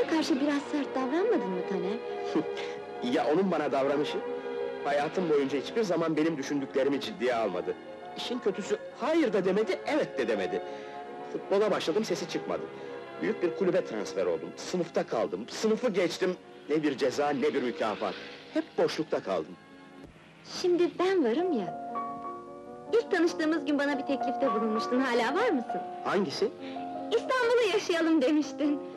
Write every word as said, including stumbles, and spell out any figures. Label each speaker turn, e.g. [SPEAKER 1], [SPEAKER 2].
[SPEAKER 1] bana karşı biraz sert davranmadın mı Taner?
[SPEAKER 2] Ya onun bana davranışı? Hayatım boyunca hiçbir zaman benim düşündüklerimi ciddiye almadı. İşin kötüsü, hayır da demedi, evet de demedi. Futbola başladım, sesi çıkmadı. Büyük bir kulübe transfer oldum, sınıfta kaldım, sınıfı geçtim. Ne bir ceza, ne bir mükafat. Hep boşlukta kaldım.
[SPEAKER 1] Şimdi ben varım ya... İlk tanıştığımız gün bana bir teklifte bulunmuştun, hala var mısın?
[SPEAKER 2] Hangisi?
[SPEAKER 1] İstanbul'u yaşayalım demiştin.